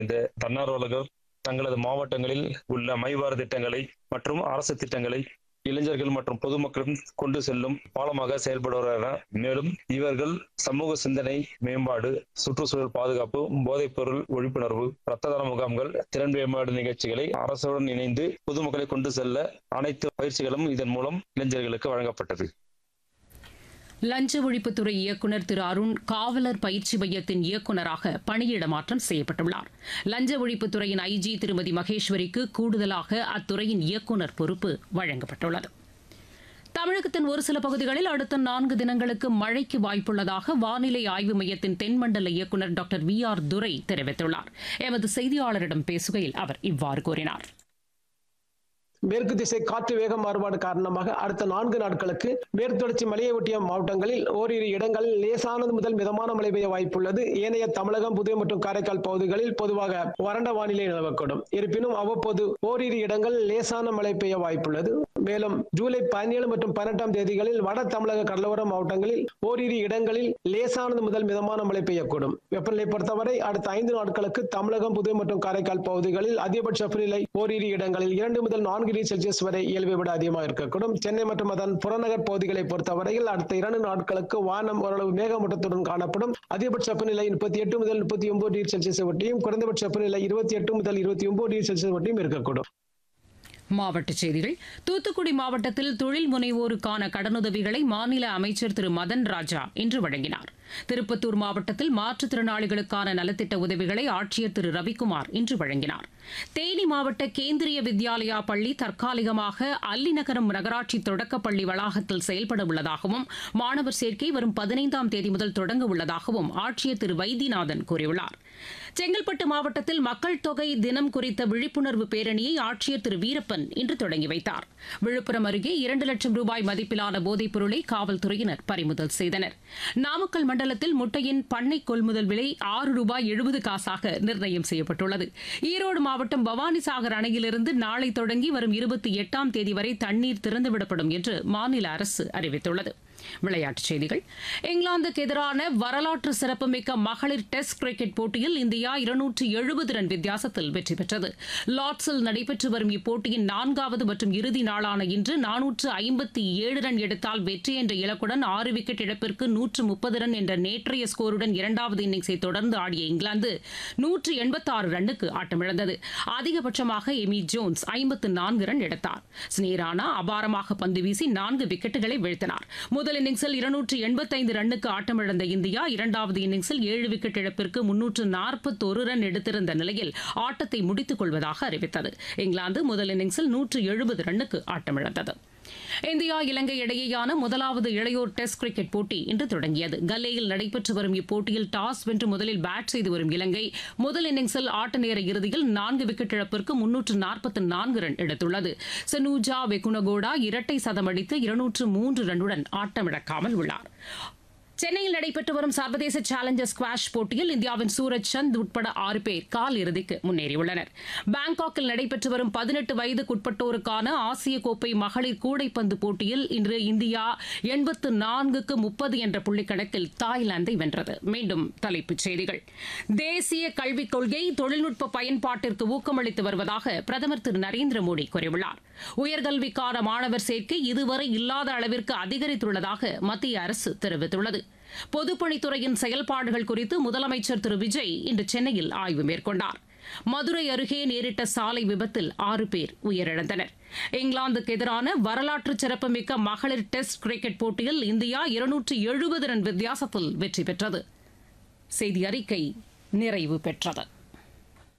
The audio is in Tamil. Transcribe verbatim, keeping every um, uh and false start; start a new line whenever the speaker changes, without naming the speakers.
இந்த தன்னார்வலர்கள் தங்களது மாவட்டங்களில் உள்ள மைவார திட்டங்களை மற்றும் அரசு திட்டங்களை இளைஞர்கள் மற்றும் பொதுமக்களும் கொண்டு செல்லும் பாலமாக செயல்படுவார்கள். மேலும் இவர்கள் சமூக சிந்தனை மேம்பாடு, சுற்றுச்சூழல் பாதுகாப்பு, போதைப் பொருள் ஒழிப்புணர்வு, இரத்த தான முகாம்கள், திறன் மேம்பாடு நிகழ்ச்சிகளை அரசுடன் இணைந்து பொதுமக்களை கொண்டு செல்ல அனைத்து பயிற்சிகளும் இதன் மூலம் இளைஞர்களுக்கு வழங்கப்பட்டது.
லஞ்ச ஒழிப்புத்துறை இயக்குநர் திரு அருண் காவலர் பயிற்சி மையத்தின் இயக்குநராக பணியிட மாற்றம் செய்யப்பட்டுள்ளார். லஞ்ச ஒழிப்புத்துறையின் ஐஜி திருமதி மகேஸ்வரிக்கு கூடுதலாக அத்துறையின் இயக்குநர் பொறுப்பு வழங்கப்பட்டுள்ளது. தமிழகத்தின் ஒரு சில பகுதிகளில் அடுத்த நான்கு தினங்களுக்கு மழைக்கு வாய்ப்புள்ளதாக வானிலை ஆய்வு மையத்தின் தென்மண்டல இயக்குநர் டாக்டர் வி ஆர் துரை தெரிவித்துள்ளார். எமது செய்தியாளரிடம் பேசுகையில் அவர் இவ்வாறு கூறினார்.
மேற்கு திசை காற்று வேக மாறுபாடு காரணமாக அடுத்த நான்கு நாட்களுக்கு மேற்கு தொடர்ச்சி மலையை ஒட்டிய மாவட்டங்களில் ஓரிரு இடங்களில் லேசானது முதல் மிதமான மழை பெய்ய வாய்ப்புள்ளது. ஏனைய தமிழகம், புதுவை மற்றும் காரைக்கால் பகுதிகளில் பொதுவாக வறண்ட வானிலை நிலவக்கூடும். இருப்பினும் அவ்வப்போது ஓரிரு இடங்களில் லேசான மழை பெய்ய வாய்ப்புள்ளது. மேலும் ஜூலை பதினேழு மற்றும் பதினெட்டாம் தேதிகளில் வட தமிழக கடலோர மாவட்டங்களில் ஓரிரு இடங்களில் லேசானது முதல் மிதமான மழை பெய்யக்கூடும். வெப்பநிலை பொறுத்தவரை அடுத்த ஐந்து நாட்களுக்கு தமிழகம், புதுவை மற்றும் காரைக்கால் பகுதிகளில் அதிகபட்ச வெப்பநிலை ஓரிரு இடங்களில் இரண்டு முதல் நான்கு டிகிரி செல்சியஸ் வரை இயல்பை விட அதிகமாக இருக்கக்கூடும். சென்னை மற்றும் அதன் புறநகர் பகுதிகளை பொறுத்தவரையில் அடுத்த இரண்டு நாட்களுக்கு வானம் ஓரளவு மேகமூட்டத்துடன் காணப்படும். அதிகபட்ச வெப்பநிலை முப்பத்தி எட்டு முதல் முப்பத்தி ஒன்பது டிகிரி செல்சியஸ் ஒட்டியும், குறைந்தபட்ச வெப்பநிலை இருபத்தி எட்டு முதல் இருபத்தி ஒன்பது டிகிரி செல்சியஸ் ஒட்டியும் இருக்கக்கூடும்.
மாவட்டச் செய்திகள். தூத்துக்குடி மாவட்டத்தில் தொழில் முனைவோருக்கான கடனுதவிகளை மாநில அமைச்சர் திரு மதன் ராஜா இன்று வழங்கினார். திருப்பத்தூர் மாவட்டத்தில் மாற்றுத்திறனாளிகளுக்கான நலத்திட்ட உதவிகளை ஆட்சியர் திரு ரவிக்குமார் இன்று வழங்கினார். தேனி மாவட்ட கேந்திரிய வித்யாலயா பள்ளி தற்காலிகமாக அல்லிநகரம் நகராட்சி தொடக்கப்பள்ளி வளாகத்தில் செயல்பட உள்ளதாகவும் மாணவர் சேர்க்கை வரும் பதினைந்தாம் தேதி முதல் தொடங்க உள்ளதாகவும் ஆட்சியர் திரு வைத்தியநாதன் கூறியுள்ளார். செங்கல்பட்டு மாவட்டத்தில் மக்கள் தொகை தினம் குறித்த விழிப்புணர்வு பேரணியை ஆட்சியர் திரு வீரப்பன் இன்று தொடங்கி வைத்தார். விழுப்புரம் அருகே இரண்டு லட்சம் ரூபாய் மதிப்பிலான போதைப் பொருளை காவல்துறையினர் பறிமுதல் செய்தனர். நாமக்கல் மண்டலத்தில் முட்டையின் பண்ணை கொள்முதல் விலை ஆறு ரூபாய் எழுபது காசாக நிர்ணயம் செய்யப்பட்டுள்ளது. ஈரோடு மாவட்டம் பவானிசாகர் அணையிலிருந்து நாளை தொடங்கி வரும் இருபத்தி எட்டாம் தேதி வரை தண்ணீர் திறந்துவிடப்படும் என்று மாநில அரசு அறிவித்துள்ளது. விளையாட்டுச் செய்திகள். இங்கிலாந்துக்கு எதிரான வரலாற்று சிறப்புமிக்க மகளிர் டெஸ்ட் கிரிக்கெட் போட்டியில் இந்தியா இருநூற்று எழுபது ரன் வித்தியாசத்தில் வெற்றி பெற்றது. லார்ட்ஸில் நடைபெற்று வரும் இப்போட்டியின் நான்காவது மற்றும் இறுதி நாளான இன்று நானூற்று ஐம்பத்தி ஏழு ரன் எடுத்தால் வெற்றி என்ற இலக்குடன் ஆறு விக்கெட் இழப்பிற்கு நூற்று முப்பது ரன் என்ற நேற்றைய ஸ்கோருடன் இரண்டாவது இன்னிங்ஸை தொடர்ந்து ஆடிய இங்கிலாந்து நூற்று எண்பத்தாறு ரன்னுக்கு ஆட்டமிழந்தது. அதிகபட்சமாக எமி ஜோன்ஸ் ஐம்பத்து நான்கு ரன் எடுத்தார். ஸ்னேரானா அபாரமாக பந்து வீசி நான்கு விக்கெட்டுகளை வீழ்த்தினார். முதல் இன்னிங்ஸில் இருநூற்று எண்பத்தைந்து ரன்னுக்கு ஆட்டமிழந்த இந்தியா இரண்டாவது இன்னிங்ஸில் ஏழு விக்கெட் இழப்பிற்கு முன்னூற்று நாற்பத்தொரு ரன் எடுத்திருந்த நிலையில் ஆட்டத்தை முடித்துக் கொள்வதாக அறிவித்தது. இங்கிலாந்து முதல் இன்னிங்ஸில் நூற்று எழுபது ரன்னுக்கு ஆட்டமிழந்தது. இந்தியா இலங்கை இடையேயான முதலாவது இளையோர் டெஸ்ட் கிரிக்கெட் போட்டி இன்று தொடங்கியது. கல்லேயில் நடைபெற்று வரும் இப்போட்டியில் டாஸ் வென்று முதலில் பேட் செய்து வரும் இலங்கை முதல் இன்னிங்ஸில் ஆட்ட நேர இறுதியில் நான்கு விக்கெட் இழப்பிற்கு முன்னூற்று நாற்பத்தி நான்கு ரன் எடுத்துள்ளது. சனூஜா வெகுனகோடா இரட்டை சதம் அடித்து இருநூற்று மூன்று ரன்னுடன் ஆட்டமிழக்காமல் உள்ளார். சென்னையில் நடைபெற்று வரும் சர்வதேச சேலஞ்சர் ஸ்குவாஷ் போட்டியில் இந்தியாவின் சூரஜ் சந்த் உட்பட ஆறு பேர் கால் இறுதிக்கு முன்னேறியுள்ளனர். பாங்காக்கில் நடைபெற்று வரும் பதினெட்டு வயதுக்குட்பட்டோருக்கான ஆசிய கோப்பை மகளிர் கூடைப்பந்து போட்டியில் இன்று இந்தியா எண்பத்து நான்குக்கு முப்பது என்ற புள்ளிக்கணக்கில் தாய்லாந்தை வென்றது. மீண்டும் தலைப்புச் செய்திகள். தேசிய கல்விக் கொள்கை தொழில்நுட்ப பயன்பாட்டிற்கு ஊக்கமளித்து வருவதாக பிரதமர் திரு நரேந்திர மோடி கூறியுள்ளார். உயர்கல்விக்கான மாணவர் சேர்க்கை இதுவரை இல்லாத அளவிற்கு அதிகரித்துள்ளதாக மத்திய அரசு தெரிவித்துள்ளது. பொதுப்பணித்துறையின் செயல்பாடுகள் குறித்து முதலமைச்சர் திரு விஜய் இன்று சென்னையில் ஆய்வு மேற்கொண்டார். மதுரை அருகே நேரிட்ட சாலை விபத்தில் ஆறு பேர் உயிரிழந்தனர். இங்கிலாந்துக்கு எதிரான வரலாற்று சிறப்புமிக்க மகளிர் டெஸ்ட் கிரிக்கெட் போட்டியில் இந்தியா இருநூற்று எழுபது ரன் வித்தியாசத்தில் வெற்றி பெற்றது. செய்தி அறிக்கை நிறைவு பெற்றது.